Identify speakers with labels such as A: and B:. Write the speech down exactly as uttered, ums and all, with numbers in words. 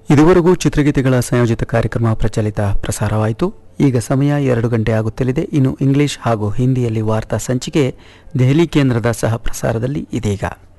A: ಇದುವರೆಗೂ ಚಿತ್ರಗೀತೆಗಳ ಸಂಯೋಜಿತ ಕಾರ್ಯಕ್ರಮ ಪ್ರಚಲಿತ ಪ್ರಸಾರವಾಯಿತು. ಈಗ ಸಮಯ ಎರಡು ಗಂಟೆ ಆಗುತ್ತಲಿದೆ. ಇನ್ನು ಇಂಗ್ಲಿಷ್ ಹಾಗೂ ಹಿಂದಿಯಲ್ಲಿ ವಾರ್ತಾ ಸಂಚಿಕೆ ದೆಹಲಿ ಕೇಂದ್ರದ ಸಹ ಪ್ರಸಾರದಲ್ಲಿ ಇದೀಗ